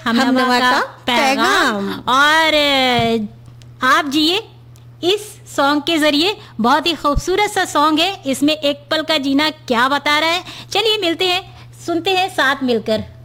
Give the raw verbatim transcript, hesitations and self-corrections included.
हमनवा का पैगाम। और आप जिए इस सॉन्ग के जरिए। बहुत ही खूबसूरत सा सॉन्ग है, इसमें एक पल का जीना क्या बता रहा है। चलिए मिलते हैं, सुनते हैं साथ मिलकर।